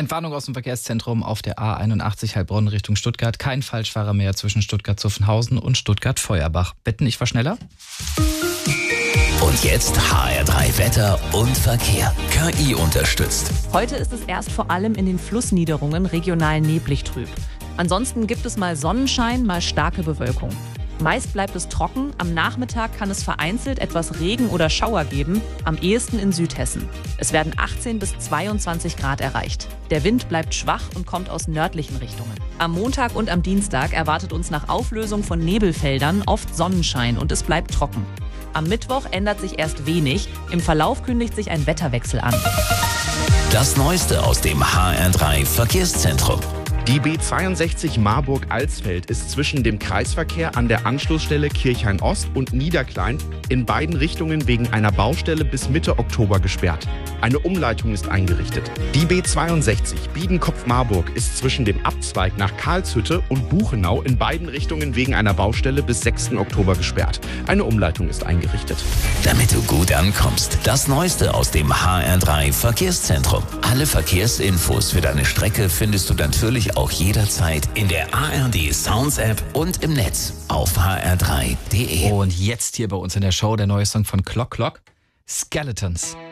Entwarnung aus dem Verkehrszentrum auf der A81 Heilbronn Richtung Stuttgart. Kein Falschfahrer mehr zwischen Stuttgart-Zuffenhausen und Stuttgart-Feuerbach. Wetten, ich war schneller? Und jetzt HR3 Wetter und Verkehr. KI unterstützt. Heute ist es erst vor allem in den Flussniederungen regional neblig trüb. Ansonsten gibt es mal Sonnenschein, mal starke Bewölkung. Meist bleibt es trocken, am Nachmittag kann es vereinzelt etwas Regen oder Schauer geben, am ehesten in Südhessen. Es werden 18 bis 22 Grad erreicht. Der Wind bleibt schwach und kommt aus nördlichen Richtungen. Am Montag und am Dienstag erwartet uns nach Auflösung von Nebelfeldern oft Sonnenschein und es bleibt trocken. Am Mittwoch ändert sich erst wenig, im Verlauf kündigt sich ein Wetterwechsel an. Das Neueste aus dem HR3 Verkehrszentrum. Die B62 Marburg-Alsfeld ist zwischen dem Kreisverkehr an der Anschlussstelle Kirchhain-Ost und Niederklein in beiden Richtungen wegen einer Baustelle bis Mitte Oktober gesperrt. Eine Umleitung ist eingerichtet. Die B62 Biedenkopf-Marburg ist zwischen dem Abzweig nach Karlshütte und Buchenau in beiden Richtungen wegen einer Baustelle bis 6. Oktober gesperrt. Eine Umleitung ist eingerichtet. Damit du gut ankommst, das Neueste aus dem HR3 Verkehrszentrum. Alle Verkehrsinfos für deine Strecke findest du natürlich auch jederzeit in der ARD Sounds App und im Netz auf hr3.de. Und jetzt hier bei uns in der Show der neue Song von Clock Clock, Skeletons.